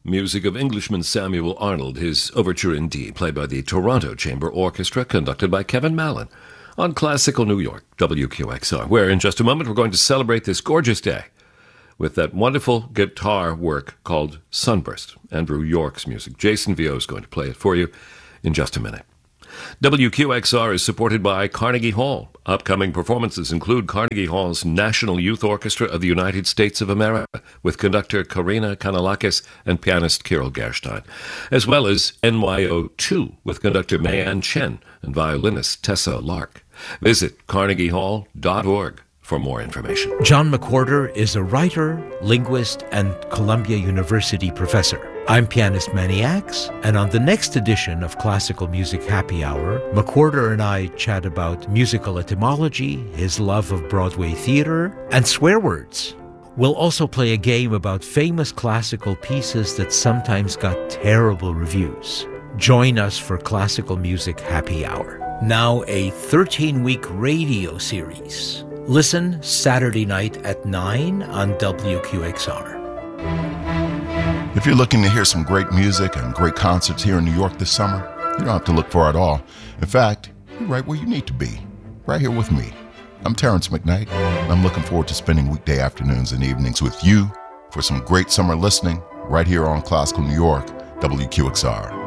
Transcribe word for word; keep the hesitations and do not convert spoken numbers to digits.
music of Englishman Samuel Arnold, his Overture in D, played by the Toronto Chamber Orchestra, conducted by Kevin Mallon, on Classical New York, W Q X R, where in just a moment we're going to celebrate this gorgeous day with that wonderful guitar work called Sunburst, Andrew York's music. Jason Vio is going to play it for you in just a minute. W Q X R is supported by Carnegie Hall. Upcoming performances include Carnegie Hall's National Youth Orchestra of the United States of America with conductor Karina Kanalakis and pianist Kirill Gerstein, as well as N Y O two with conductor Mayan Chen and violinist Tessa Lark. Visit carnegie hall dot org for more information. John McWhorter is a writer, linguist, and Columbia University professor. I'm pianist Manny Axe, and on the next edition of Classical Music Happy Hour, McWhorter and I chat about musical etymology, his love of Broadway theater, and swear words. We'll also play a game about famous classical pieces that sometimes got terrible reviews. Join us for Classical Music Happy Hour. Now a thirteen-week radio series. Listen Saturday night at nine on W Q X R. If you're looking to hear some great music and great concerts here in New York this summer, you don't have to look far at all. In fact, you're right where you need to be, right here with me. I'm Terrence McKnight, and I'm looking forward to spending weekday afternoons and evenings with you for some great summer listening right here on Classical New York, W Q X R.